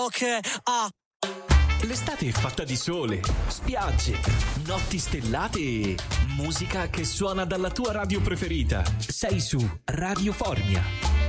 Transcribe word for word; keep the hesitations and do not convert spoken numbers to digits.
ok, ah. L'estate è fatta di sole, spiagge, notti stellate e musica che suona dalla tua radio preferita. Sei su Radio Formia.